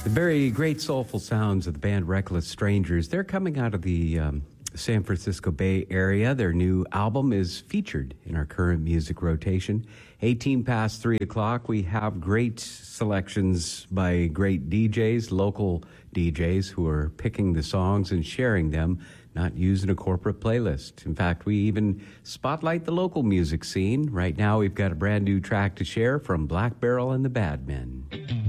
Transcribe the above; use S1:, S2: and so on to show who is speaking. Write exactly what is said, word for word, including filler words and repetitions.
S1: The very great soulful sounds of the band Reckless Strangers. They're coming out of the um, San Francisco Bay Area. Their new album is featured in our current music rotation. eighteen past three o'clock, we have great selections by great D Js, local D Js who are picking the songs and sharing them, not using a corporate playlist. In fact, we even spotlight the local music scene. Right now, we've got a brand new track to share from Black Barrel and the Bad Men.